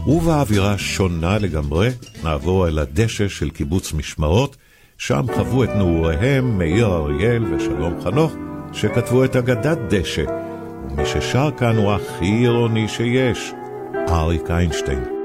ובאווירה שונה לגמרי נעבור אל הדשא של קיבוץ משמרות, שם חוו את נעוריהם מאיר אריאל ושלום חנוך, שכתבו את אגדת דשא, ומי ששר כאן הוא הכי אירוני שיש, אריק איינשטיין.